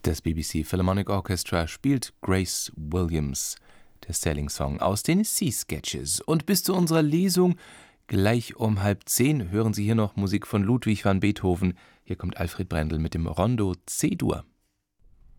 Das BBC Philharmonic Orchestra spielt Grace Williams, der Sailing-Song aus den Sea-Sketches. Und bis zu unserer Lesung, gleich um 9:30, hören Sie hier noch Musik von Ludwig van Beethoven. Hier kommt Alfred Brendel mit dem Rondo C-Dur.